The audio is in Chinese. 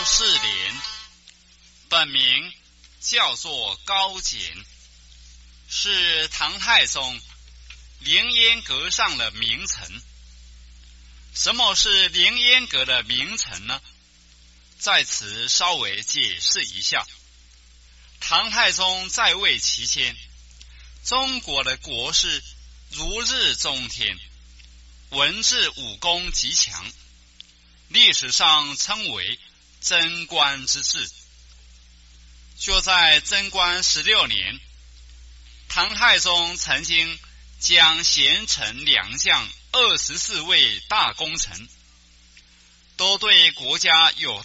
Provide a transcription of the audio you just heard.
士廉，本名叫做高简，是唐太宗凌烟阁上的名臣。什么是凌烟阁的名臣呢？在此稍微解释一下。唐太宗在位期间，中国的国势如日中天，文治武功极强，历史上称为贞观之治。就在贞观16年，唐太宗曾经将贤臣良将24位大功臣，都对国家有